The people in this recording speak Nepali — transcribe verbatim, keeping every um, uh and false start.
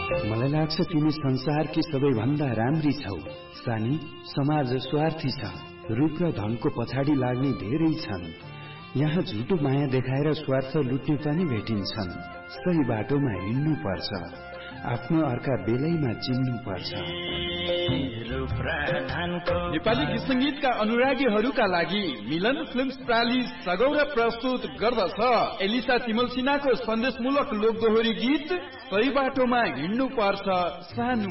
मलाई लाग्छ तिमी संसारकी सबैभन्दा राम्री छौ। सानी, समाज स्वार्थी छ। रूप र धनको पछाडि लाग्ने धेरै छन्। यहाँ झुटो माया देखाएर स्वार्थ लुट्ने पनि भेटिन्छन्। सही बाटोमा हिँड्नु पर्छ, आफ्नो अर्का बेलैमा चिन्नु पर्छ। नेपाली गीत संगीतका अनुरागीहरूका लागि मिलन फिल्म्स प्राली सगौरा प्रस्तुत गर्दछ एलिसा तिमल सिन्हाको सन्देशमूलक लोकदोहोरी गीत सही बाटोमा हिँड्नु पर्छ सानो